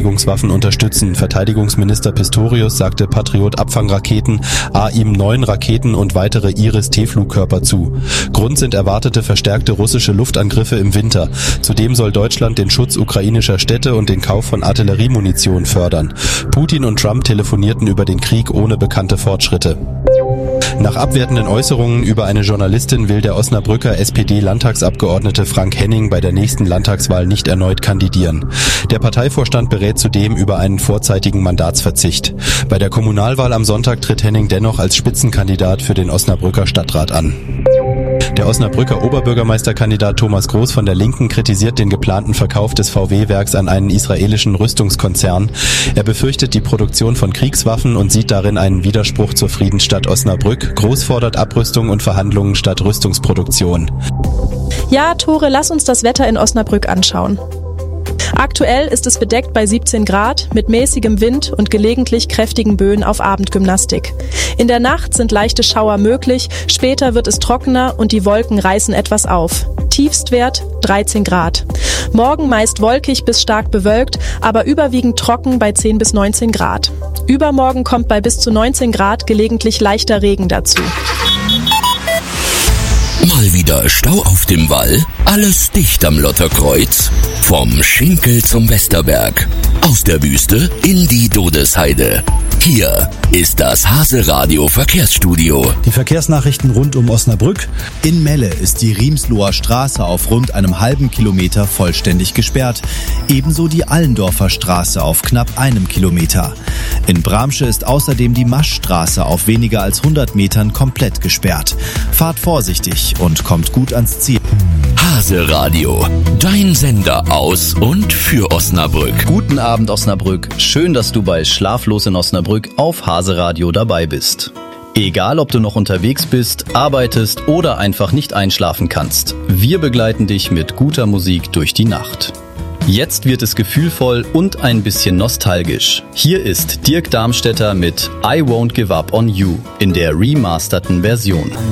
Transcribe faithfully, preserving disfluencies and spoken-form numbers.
Verteidigungswaffen unterstützen. Verteidigungsminister Pistorius sagte Patriot-Abfangraketen, A I M neun Raketen und weitere Iris-T-Flugkörper zu. Grund sind erwartete verstärkte russische Luftangriffe im Winter. Zudem soll Deutschland den Schutz ukrainischer Städte und den Kauf von Artilleriemunition fördern. Putin und Trump telefonierten über den Krieg ohne bekannte Fortschritte. Nach abwertenden Äußerungen über eine Journalistin will der Osnabrücker S P D-Landtagsabgeordnete Frank Henning bei der nächsten Landtagswahl nicht erneut kandidieren. Der Parteivorstand berät zudem über einen vorzeitigen Mandatsverzicht. Bei der Kommunalwahl am Sonntag tritt Henning dennoch als Spitzenkandidat für den Osnabrücker Stadtrat an. Der Osnabrücker Oberbürgermeisterkandidat Thomas Groß von der Linken kritisiert den geplanten Verkauf des V W-Werks an einen israelischen Rüstungskonzern. Er befürchtet die Produktion von Kriegswaffen und sieht darin einen Widerspruch zur Friedensstadt Osnabrück. Groß fordert Abrüstung und Verhandlungen statt Rüstungsproduktion. Ja, Tore, lass uns das Wetter in Osnabrück anschauen. Aktuell ist es bedeckt bei siebzehn Grad mit mäßigem Wind und gelegentlich kräftigen Böen auf Abendgymnastik. In der Nacht sind leichte Schauer möglich, später wird es trockener und die Wolken reißen etwas auf. Tiefstwert dreizehn Grad. Morgen meist wolkig bis stark bewölkt, aber überwiegend trocken bei zehn bis neunzehn Grad. Übermorgen kommt bei bis zu neunzehn Grad gelegentlich leichter Regen dazu. Mal wieder Stau auf dem Wall, alles dicht am Lotterkreuz. Vom Schinkel zum Westerberg, aus der Wüste in die Dodesheide. Hier ist das Hase-Radio Verkehrsstudio. Die Verkehrsnachrichten rund um Osnabrück. In Melle ist die Riemsloher Straße auf rund einem halben Kilometer vollständig gesperrt. Ebenso die Allendorfer Straße auf knapp einem Kilometer. In Bramsche ist außerdem die Maschstraße auf weniger als hundert Metern komplett gesperrt. Fahrt vorsichtig und kommt gut ans Ziel. Hase-Radio, dein Sender aus und für Osnabrück. Guten Abend Osnabrück, schön, dass du bei Schlaflos in Osnabrück auf Hase-Radio dabei bist. Egal, ob du noch unterwegs bist, arbeitest oder einfach nicht einschlafen kannst, wir begleiten dich mit guter Musik durch die Nacht. Jetzt wird es gefühlvoll und ein bisschen nostalgisch. Hier ist Dirk Darmstädter mit I Won't Give Up on You in der remasterten Version.